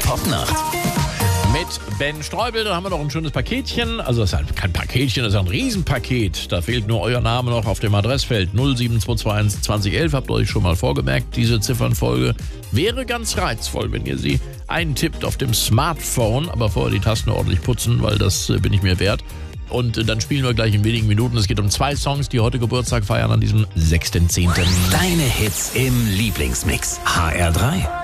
Top-Nacht. Mit Ben Streubel, da haben wir noch ein schönes Paketchen. Also das ist kein Paketchen, das ist ein Riesenpaket. Da fehlt nur euer Name noch auf dem Adressfeld 07221 2011. Habt ihr euch schon mal vorgemerkt, diese Ziffernfolge wäre ganz reizvoll, wenn ihr sie eintippt auf dem Smartphone. Aber vorher die Tasten ordentlich putzen, weil das bin ich mir wert. Und dann spielen wir gleich in wenigen Minuten. Es geht um 2 Songs, die heute Geburtstag feiern an diesem 6.10. Deine Hits im Lieblingsmix. HR3.